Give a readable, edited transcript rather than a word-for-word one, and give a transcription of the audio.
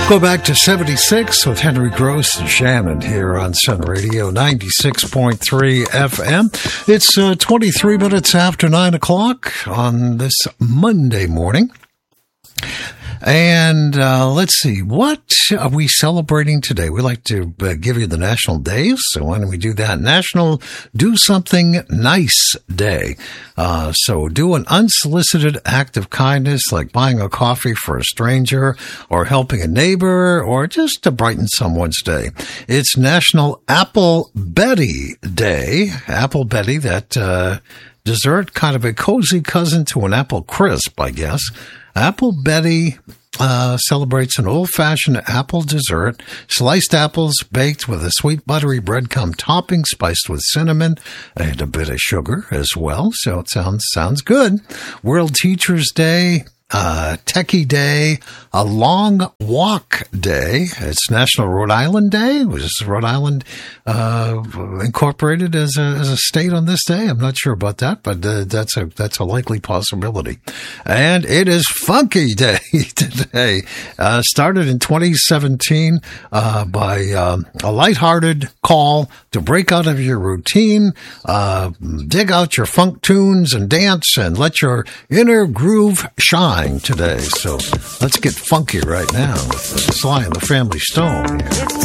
Go back to 76 with Henry Gross and Shannon here on Sun Radio 96.3 FM. It's 23 minutes after 9 o'clock on this Monday morning. And let's see, what are we celebrating today? We like to give you the national days, so why don't we do that? National Do Something Nice Day. So do an unsolicited act of kindness like buying a coffee for a stranger or helping a neighbor or just to brighten someone's day. It's National Apple Betty Day. Apple Betty, that dessert, kind of a cozy cousin to an apple crisp, I guess. Apple Betty celebrates an old-fashioned apple dessert, sliced apples baked with a sweet buttery breadcrumb topping spiced with cinnamon and a bit of sugar as well. So it sounds good. World Teachers Day, Techie Day, a Long Walk Day. It's National Rhode Island Day. Was Rhode Island incorporated as a state on this day? I'm not sure about that, but that's a likely possibility. And it is Funky Day today. Started in 2017 by a lighthearted call to break out of your routine, dig out your funk tunes and dance and let your inner groove shine today. So let's get funky right now with Sly and the Family Stone here.